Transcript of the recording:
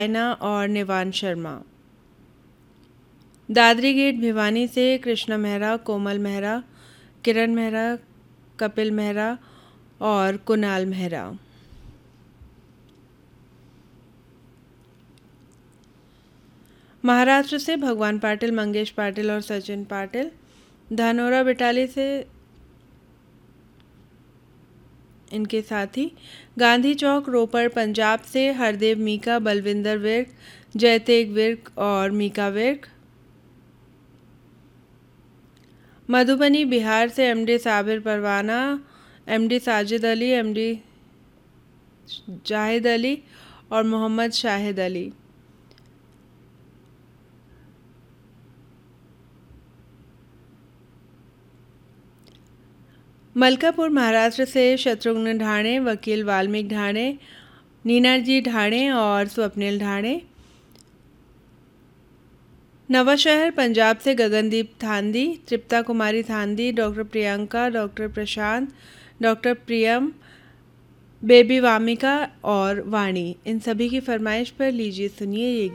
रैना और निवान शर्मा। दादरी गेट भिवानी से कृष्णा मेहरा, कोमल मेहरा, किरण मेहरा, कपिल मेहरा और कुणाल मेहरा। महाराष्ट्र से भगवान पाटिल, मंगेश पाटिल और सचिन पाटिल। धानोरा बिटाली से इनके साथी। गांधी चौक रोपड़ पंजाब से हरदेव मीका, बलविंदर विर्क, जयतेग विर्क और मीका विर्क। मधुबनी बिहार से एमडी साबिर परवाना, एमडी साजिद अली, एमडी जाहिद अली और मोहम्मद शाहिद अली। मलकापुर महाराष्ट्र से शत्रुघ्न ढाणे, वकील वाल्मीकि ढाणे, नीनाजी ढाणे और स्वप्निल ढाणे। नवाशहर पंजाब से गगनदीप थांदी, तृप्ता कुमारी थांदी, डॉक्टर प्रियंका, डॉक्टर प्रशांत, डॉक्टर प्रियम, बेबी वामिका और वाणी। इन सभी की फरमाइश पर लीजिए सुनिए ये